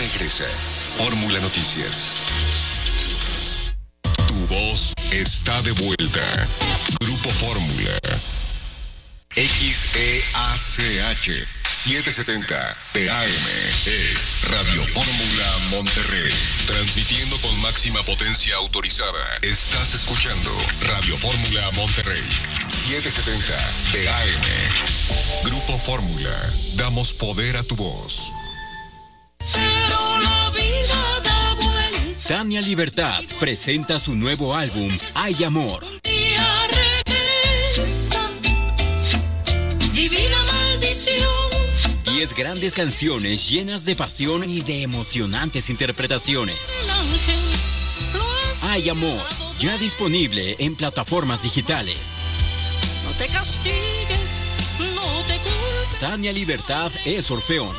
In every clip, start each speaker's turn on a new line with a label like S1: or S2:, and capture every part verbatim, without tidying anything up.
S1: regresa. Fórmula Noticias. Tu voz está de vuelta. Grupo Fórmula. X E A C H setecientos setenta de A M es Radio Fórmula Monterrey. Transmitiendo con máxima potencia autorizada. Estás escuchando Radio Fórmula Monterrey. setecientos setenta de A M. Grupo Fórmula. Damos poder a tu voz.
S2: Pero la vida da vuelta.
S3: Tania Libertad presenta su nuevo álbum, Hay Amor.
S2: Día regresa. Divina maldición.
S3: Diez grandes canciones llenas de pasión y de emocionantes interpretaciones.
S2: El ángel lo ha
S3: Hay Amor, ya disponible en plataformas digitales.
S2: No te castigues, no te culpes.
S3: Tania Libertad es Orfeón.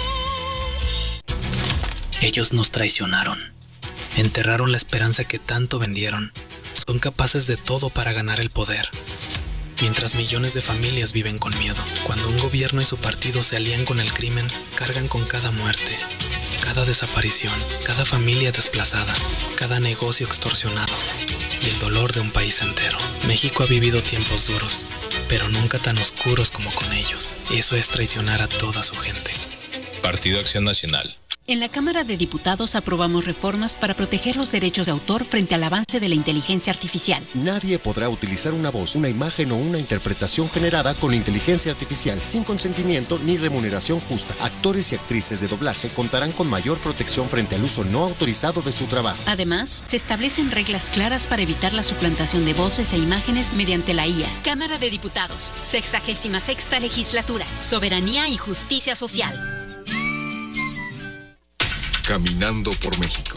S4: Ellos nos traicionaron. Enterraron la esperanza que tanto vendieron. Son capaces de todo para ganar el poder. Mientras millones de familias viven con miedo. Cuando un gobierno y su partido se alían con el crimen, cargan con cada muerte, cada desaparición, cada familia desplazada, cada negocio extorsionado y el dolor de un país entero. México ha vivido tiempos duros, pero nunca tan oscuros como con ellos. Eso es traicionar a toda su gente.
S5: Partido Acción Nacional.
S6: En la Cámara de Diputados aprobamos reformas para proteger los derechos de autor frente al avance de la inteligencia artificial.
S7: Nadie podrá utilizar una voz, una imagen o una interpretación generada con inteligencia artificial sin consentimiento ni remuneración justa. Actores y actrices de doblaje contarán con mayor protección frente al uso no autorizado de su trabajo.
S6: Además, se establecen reglas claras para evitar la suplantación de voces e imágenes mediante la I A. Cámara de Diputados, sexagésima sexta legislatura, soberanía y justicia social.
S1: Caminando por México.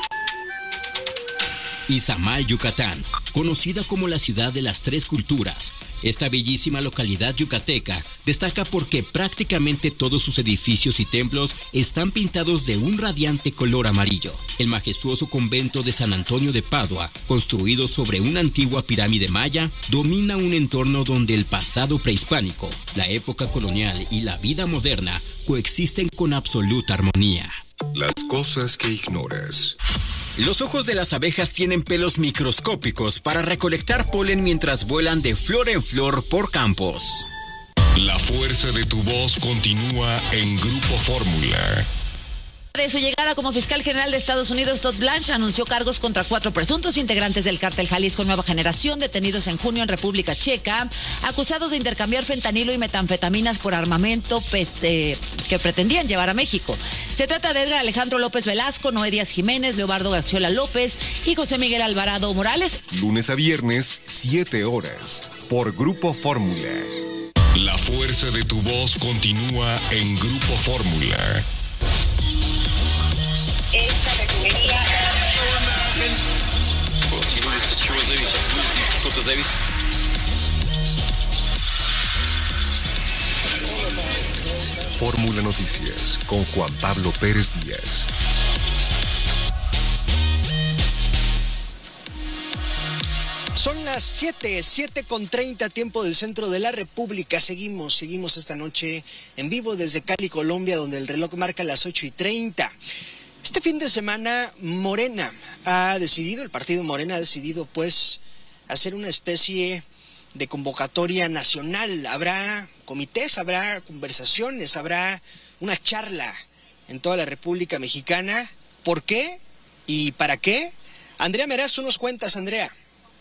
S3: Izamal, Yucatán, conocida como la ciudad de las tres culturas. Esta bellísima localidad yucateca destaca porque prácticamente todos sus edificios y templos están pintados de un radiante color amarillo. El majestuoso convento de San Antonio de Padua, construido sobre una antigua pirámide maya, domina un entorno donde el pasado prehispánico, la época colonial y la vida moderna coexisten con absoluta armonía.
S1: Las cosas que ignoras.
S3: Los ojos de las abejas tienen pelos microscópicos para recolectar polen mientras vuelan de flor en flor por campos.
S1: La fuerza de tu voz continúa en Grupo Fórmula.
S8: De su llegada como fiscal general de Estados Unidos, Todd Blanche anunció cargos contra cuatro presuntos integrantes del cártel Jalisco Nueva Generación, detenidos en junio en República Checa, acusados de intercambiar fentanilo y metanfetaminas por armamento pues, eh, que pretendían llevar a México. Se trata de Edgar Alejandro López Velasco, Noé Díaz Jiménez, Leobardo Gaxiola López y José Miguel Alvarado Morales.
S1: Lunes a viernes, siete horas, por Grupo Fórmula. La fuerza de tu voz continúa en Grupo Fórmula.
S9: Esta refinería.
S1: Fórmula Noticias con Juan Pablo Pérez Díaz.
S10: Son las siete, siete con treinta, tiempo del centro de la República. Seguimos, seguimos esta noche en vivo desde Cali, Colombia, donde el reloj marca las ocho y treinta. Este fin de semana Morena ha decidido, el partido Morena ha decidido pues hacer una especie de convocatoria nacional. Habrá comités, habrá conversaciones, habrá una charla en toda la República Mexicana. ¿Por qué y para qué? Andrea Meraz, tú nos cuentas, Andrea.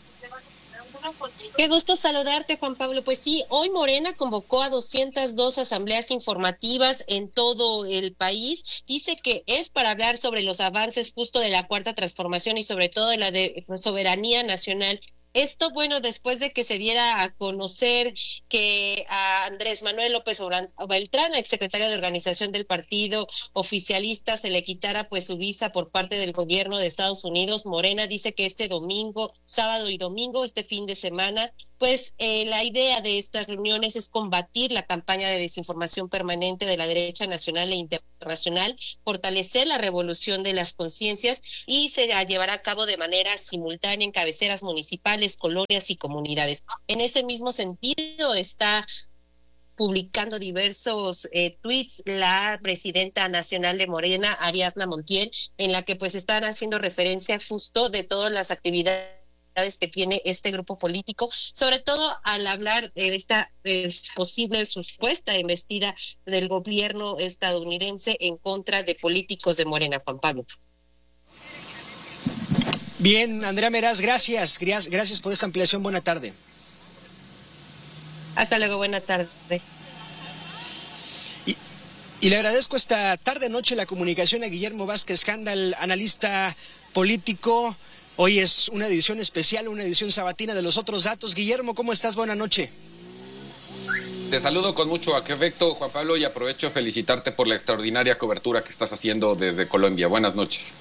S11: Qué gusto saludarte, Juan Pablo. Pues sí, hoy Morena convocó a doscientas dos asambleas informativas en todo el país. Dice que es para hablar sobre los avances justo de la Cuarta Transformación y sobre todo de la de soberanía nacional. Esto, bueno, después de que se diera a conocer que a Andrés Manuel López Beltrán, exsecretario de organización del partido oficialista, se le quitara pues su visa por parte del gobierno de Estados Unidos. Morena dice que este domingo, sábado y domingo, este fin de semana, pues eh, la idea de estas reuniones es combatir la campaña de desinformación permanente de la derecha nacional e internacional, fortalecer la revolución de las conciencias y se llevará a cabo de manera simultánea en cabeceras municipales, colonias y comunidades. En ese mismo sentido está publicando diversos eh, tweets la presidenta nacional de Morena, Ariadna Montiel, en la que pues están haciendo referencia justo de todas las actividades que tiene este grupo político, sobre todo al hablar de esta eh, posible supuesta embestida del gobierno estadounidense en contra de políticos de Morena. Juan Pablo.
S10: Bien, Andrea Meraz, gracias, gracias por esta ampliación, buena tarde.
S11: Hasta luego, buena tarde.
S10: Y, y le agradezco esta tarde-noche la comunicación a Guillermo Vázquez Handal, analista político. Hoy es una edición especial, una edición sabatina de Los Otros Datos. Guillermo, ¿cómo estás? Buena noche.
S9: Te saludo con mucho afecto, Juan Pablo, y aprovecho a felicitarte por la extraordinaria cobertura que estás haciendo desde Colombia. Buenas noches.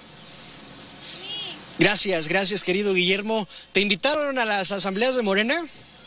S10: Gracias, gracias, querido Guillermo. ¿Te invitaron a las asambleas de Morena?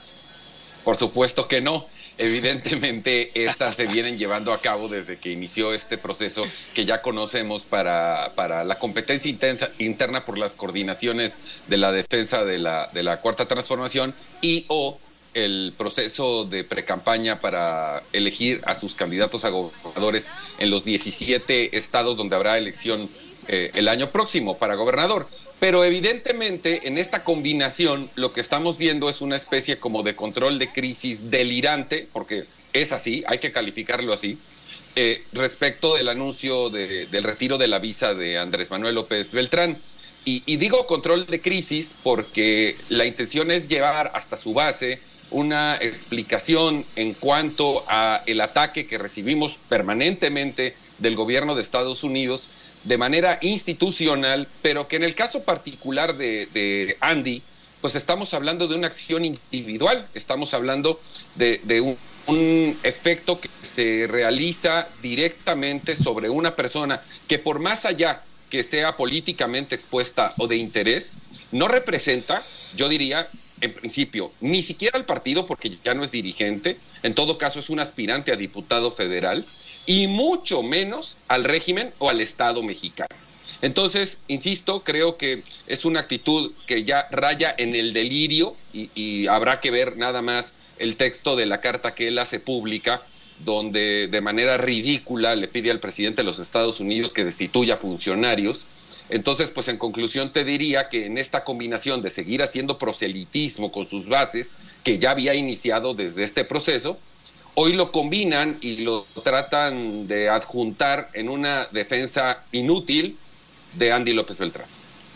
S9: Por supuesto que no. Evidentemente, estas se vienen llevando a cabo desde que inició este proceso que ya conocemos para, para la competencia intensa, interna por las coordinaciones de la defensa de la, de la Cuarta Transformación y o el proceso de precampaña para elegir a sus candidatos a gobernadores en los diecisiete estados donde habrá elección eh, el año próximo para gobernador. Pero evidentemente en esta combinación lo que estamos viendo es una especie como de control de crisis delirante, porque es así, hay que calificarlo así, eh, respecto del anuncio de, del retiro de la visa de Andrés Manuel López Beltrán. Y, y digo control de crisis porque la intención es llevar hasta su base una explicación en cuanto a el ataque que recibimos permanentemente del gobierno de Estados Unidos de manera institucional, pero que en el caso particular de, de Andy, pues estamos hablando de una acción individual, estamos hablando de, de un, un efecto que se realiza directamente sobre una persona que por más allá que sea políticamente expuesta o de interés, no representa, yo diría, en principio, ni siquiera al partido porque ya no es dirigente, en todo caso es un aspirante a diputado federal, y mucho menos al régimen o al Estado mexicano. Entonces, insisto, creo que es una actitud que ya raya en el delirio y, y habrá que ver nada más el texto de la carta que él hace pública, donde de manera ridícula le pide al presidente de los Estados Unidos que destituya funcionarios. Entonces, pues en conclusión te diría que en esta combinación de seguir haciendo proselitismo con sus bases, que ya había iniciado desde este proceso, hoy lo combinan y lo tratan de adjuntar en una defensa inútil de Andy López Beltrán.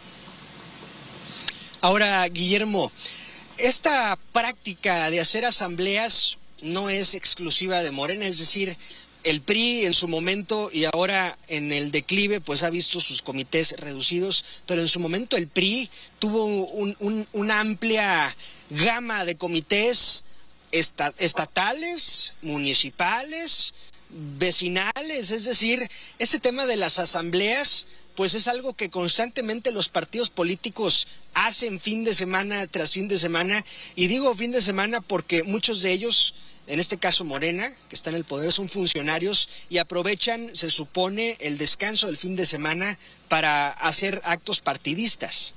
S10: Ahora, Guillermo, esta práctica de hacer asambleas no es exclusiva de Morena, es decir, el P R I en su momento y ahora en el declive pues ha visto sus comités reducidos, pero en su momento el P R I tuvo un, un, una amplia gama de comités estatales, municipales, vecinales, es decir, este tema de las asambleas pues es algo que constantemente los partidos políticos hacen fin de semana tras fin de semana, y digo fin de semana porque muchos de ellos, en este caso Morena, que está en el poder, son funcionarios y aprovechan, se supone, el descanso del fin de semana para hacer actos partidistas.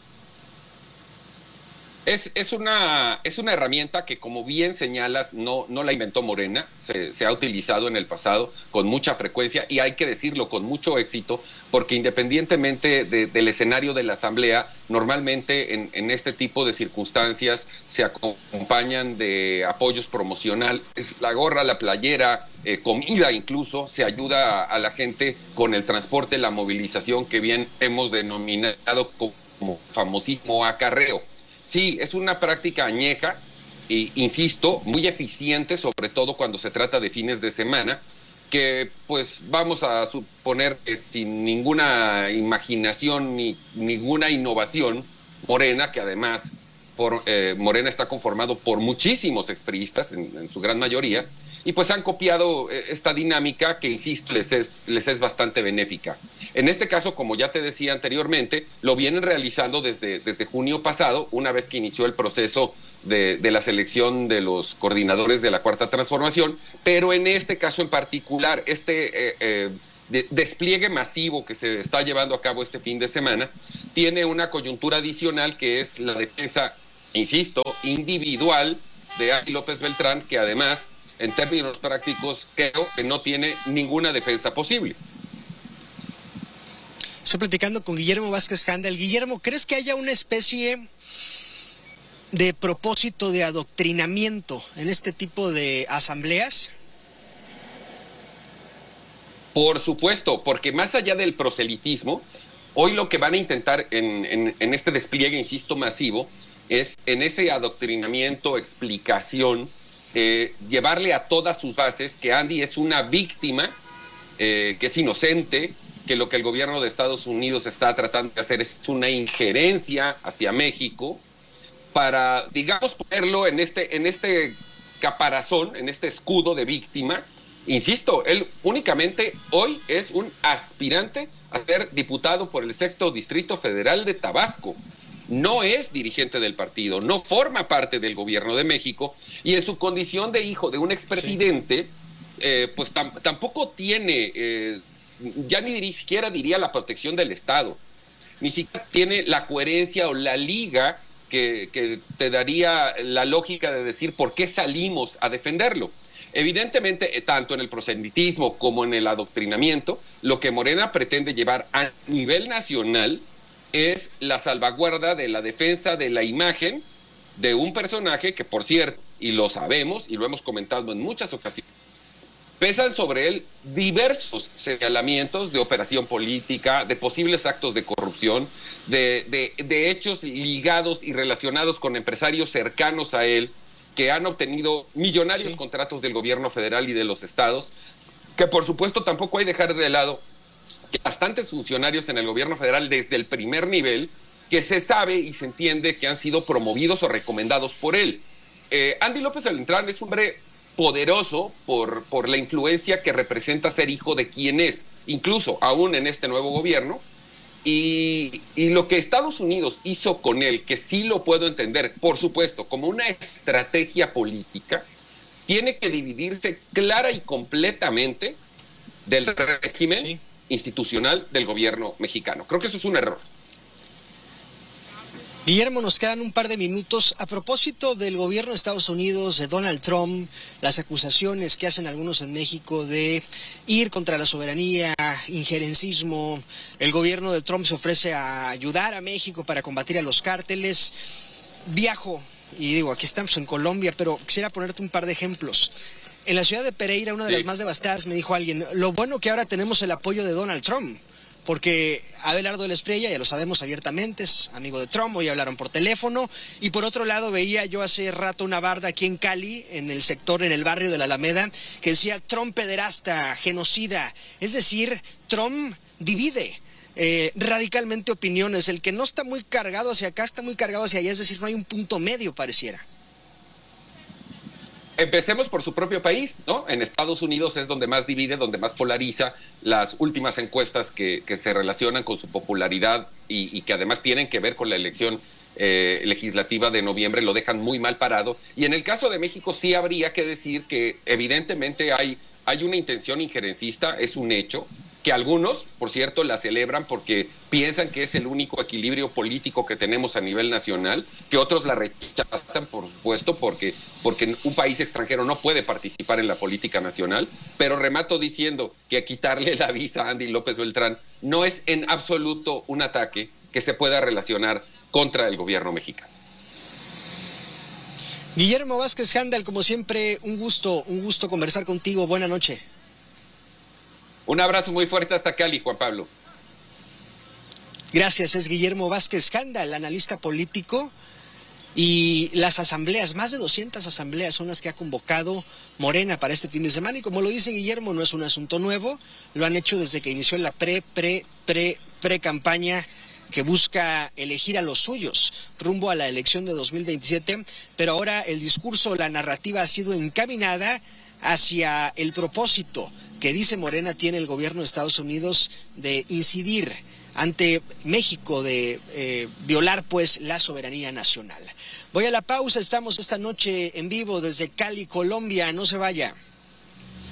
S9: Es, es, una, es una herramienta que, como bien señalas, no, no la inventó Morena, se, se ha utilizado en el pasado con mucha frecuencia y hay que decirlo con mucho éxito, porque independientemente de, del escenario de la Asamblea, normalmente en, en este tipo de circunstancias se acompañan de apoyos promocionales, la gorra, la playera, eh, comida incluso, se ayuda a, a la gente con el transporte, la movilización que bien hemos denominado como famosísimo acarreo. Sí, es una práctica añeja, e, insisto, muy eficiente, sobre todo cuando se trata de fines de semana, que pues vamos a suponer que sin ninguna imaginación ni ninguna innovación, Morena, que además por, eh, Morena está conformado por muchísimos expriistas, en, en su gran mayoría, y pues han copiado esta dinámica que, insisto, les es, les es bastante benéfica. En este caso, como ya te decía anteriormente, lo vienen realizando desde, desde junio pasado, una vez que inició el proceso de, de la selección de los coordinadores de la Cuarta Transformación, pero en este caso en particular, este eh, eh, de, despliegue masivo que se está llevando a cabo este fin de semana, tiene una coyuntura adicional que es la defensa, insisto, individual de Andy López Beltrán, que además en términos prácticos, creo que no tiene ninguna defensa posible.
S10: Estoy platicando con Guillermo Vázquez Handel. Guillermo, ¿crees que haya una especie de propósito de adoctrinamiento en este tipo de asambleas?
S9: Por supuesto, porque más allá del proselitismo, hoy lo que van a intentar en, en, en este despliegue, insisto, masivo, es en ese adoctrinamiento, explicación, eh, llevarle a todas sus bases que Andy es una víctima, eh, que es inocente, que lo que el gobierno de Estados Unidos está tratando de hacer es una injerencia hacia México para, digamos, ponerlo en este, en este caparazón, en este escudo de víctima. Insisto, él únicamente hoy es un aspirante a ser diputado por el sexto Distrito Federal de Tabasco. No es dirigente del partido, no forma parte del gobierno de México y en su condición de hijo de un expresidente, sí. eh, pues tam tampoco tiene, eh, ya ni siquiera diría la protección del Estado, ni siquiera tiene la coherencia o la liga que, que te daría la lógica de decir por qué salimos a defenderlo. Evidentemente, tanto en el proselitismo como en el adoctrinamiento, lo que Morena pretende llevar a nivel nacional es la salvaguarda de la defensa de la imagen de un personaje que, por cierto, y lo sabemos y lo hemos comentado en muchas ocasiones, pesan sobre él diversos señalamientos de operación política, de posibles actos de corrupción, de, de, de hechos ligados y relacionados con empresarios cercanos a él, que han obtenido millonarios sí. contratos del gobierno federal y de los estados, que por supuesto tampoco hay que dejar de lado que bastantes funcionarios en el gobierno federal desde el primer nivel, que se sabe y se entiende que han sido promovidos o recomendados por él. Eh, Andy López Beltrán es un hombre poderoso por, por la influencia que representa ser hijo de quien es, incluso aún en este nuevo gobierno, y, y lo que Estados Unidos hizo con él, que sí lo puedo entender, por supuesto, como una estrategia política, tiene que dividirse clara y completamente del régimen sí. institucional del gobierno mexicano. Creo que eso es un error.
S10: Guillermo, nos quedan un par de minutos. A propósito del gobierno de Estados Unidos, de Donald Trump, las acusaciones que hacen algunos en México de ir contra la soberanía, injerencismo, el gobierno de Trump se ofrece a ayudar a México para combatir a los cárteles. Viajo, y digo, aquí estamos en Colombia, pero quisiera ponerte un par de ejemplos. En la ciudad de Pereira, una de sí. las más devastadas, me dijo alguien, lo bueno que ahora tenemos el apoyo de Donald Trump, porque Abelardo de la Espriella, ya lo sabemos abiertamente, es amigo de Trump, hoy hablaron por teléfono, y por otro lado veía yo hace rato una barda aquí en Cali, en el sector, en el barrio de la Alameda, que decía Trump pederasta, genocida, es decir, Trump divide eh, radicalmente opiniones, el que no está muy cargado hacia acá, está muy cargado hacia allá, es decir, no hay un punto medio pareciera.
S9: Empecemos por su propio país, ¿no? En Estados Unidos es donde más divide, donde más polariza. Las últimas encuestas que, que se relacionan con su popularidad y, y que además tienen que ver con la elección eh, legislativa de noviembre lo dejan muy mal parado. Y en el caso de México sí habría que decir que evidentemente hay, hay una intención injerencista, es un hecho, que algunos, por cierto, la celebran porque piensan que es el único equilibrio político que tenemos a nivel nacional, que otros la rechazan, por supuesto, porque, porque un país extranjero no puede participar en la política nacional, pero remato diciendo que quitarle la visa a Andy López Beltrán no es en absoluto un ataque que se pueda relacionar contra el gobierno mexicano.
S10: Guillermo Vázquez Handel, como siempre, un gusto, un gusto conversar contigo. Buena noche.
S9: Un abrazo muy fuerte hasta Cali, Juan Pablo.
S10: Gracias, es Guillermo Vázquez Handel, analista político, y las asambleas, más de doscientas asambleas son las que ha convocado Morena para este fin de semana, y como lo dice Guillermo, no es un asunto nuevo, lo han hecho desde que inició la pre, pre, pre, pre-campaña que busca elegir a los suyos rumbo a la elección de dos mil veintisiete, pero ahora el discurso, la narrativa ha sido encaminada hacia el propósito que dice Morena tiene el gobierno de Estados Unidos de incidir ante México, de eh, violar pues la soberanía nacional. Voy a la pausa, estamos esta noche en vivo desde Cali, Colombia, no se vaya.